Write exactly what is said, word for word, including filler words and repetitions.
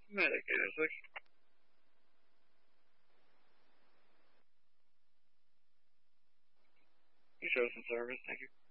Medic eight oh six. You show some service, thank you.